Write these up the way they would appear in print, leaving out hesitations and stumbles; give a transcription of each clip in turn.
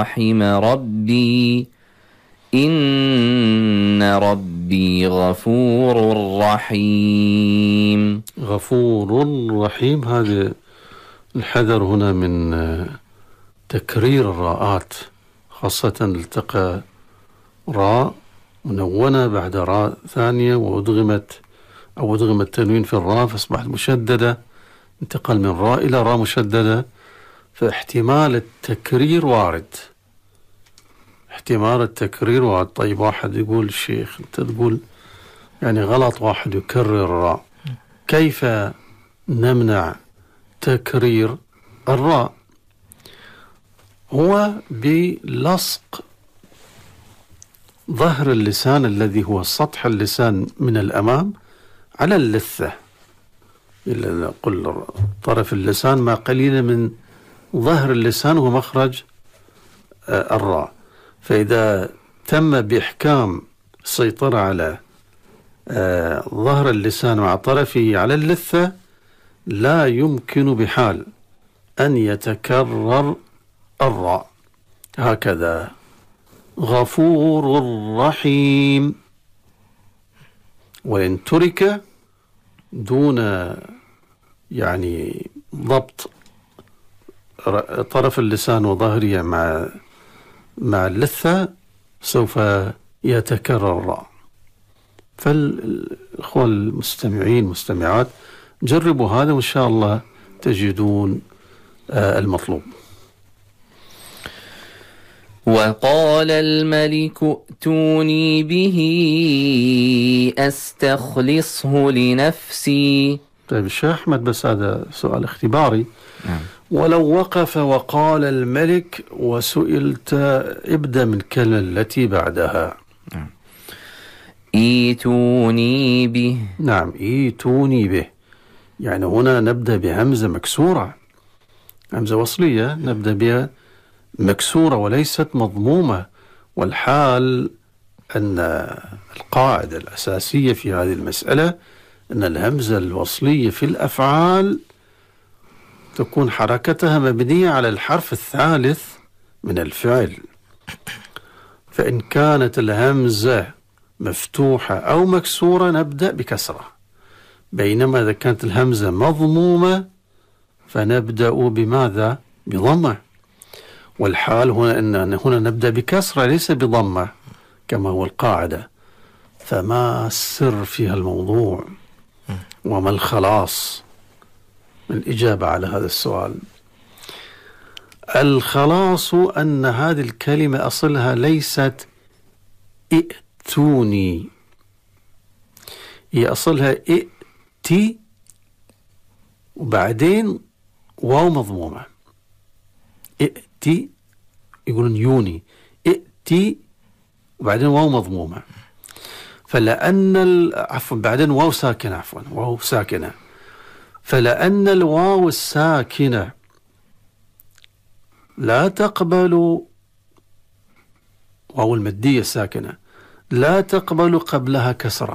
رحم ربي إن ربي غفور رحيم. غفور رحيم، هذا الحذر هنا من تكرير الراءات، خاصة التقى راء منونة بعد راء ثانية وأدغم التنوين في الراء فأصبحت مشددة، انتقل من راء إلى راء مشددة، فاحتمال التكرير وارد. طيب واحد يقول الشيخ أنت تقول يعني غلط واحد يكرر الراء، كيف نمنع تكرير الراء؟ هو بلصق ظهر اللسان الذي هو سطح اللسان من الأمام على اللثة، نقول طرف اللسان ما قليل من ظهر اللسان ومخرج الراء، فإذا تم بإحكام السيطرة على ظهر اللسان مع طرفه على اللثة لا يمكن بحال أن يتكرر الراء. هكذا غفور رحيم، وإن ترك دون يعني ضبط طرف اللسان وظهره مع اللثة سوف يتكرر الراء. فالإخوة المستمعين مستمعات جربوا هذا وإن شاء الله تجدون المطلوب. وقال الملك ائتوني به أستخلصه لنفسي. طيب الشيخ أحمد، بس هذا سؤال اختباري. ولو وقف وقال الملك وسئلت ابدأ من الكلمة التي بعدها. ائتوني به. نعم، ائتوني به، يعني هنا نبدأ بهمزة مكسورة، همزة وصلية نبدأ بها مكسورة وليست مضمومة، والحال أن القاعدة الأساسية في هذه المسألة أن الهمزة الوصلية في الأفعال تكون حركتها مبنية على الحرف الثالث من الفعل، فإن كانت الهمزة مفتوحة أو مكسورة نبدأ بكسرة، بينما إذا كانت الهمزة مضمومة فنبدأ بماذا؟ بضمة. والحال هنا أن هنا نبدأ بكسرة ليس بضمة كما هو القاعدة. فما السر في الموضوع وما الخلاص من الإجابة على هذا السؤال؟ الخلاص أن هذه الكلمة أصلها ليست ائتوني، هي أصلها ائتي وبعدين واو مضمومة. ائتي يقولون يوني، ائتي وبعدين واو مضمومة، فلأن بعدين واو ساكنة، فلأن الواو الساكنة لا تقبل، واو المادية الساكنة لا تقبل قبلها كسرة،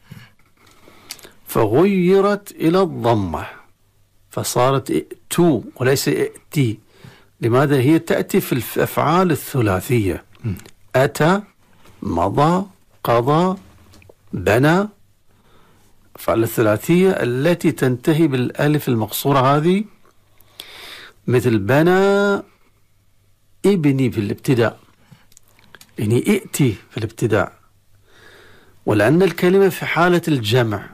فغيرت إلى الضمة فصارت ائتو وليس ائتي. لماذا؟ هي تأتي في الأفعال الثلاثية، أتى، مضى، قضى، بنى، الأفعال الثلاثية التي تنتهي بالألف المقصورة هذه، مثل بنى ابني في الابتداء، يعني ائتي في الابتداء. ولأن الكلمة في حالة الجمع،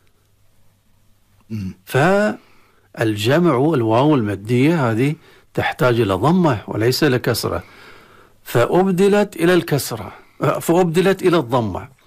فالجمع الواو المادية هذه تحتاج إلى ضمة وليس إلى كسرة، فأبدلت إلى الضمة،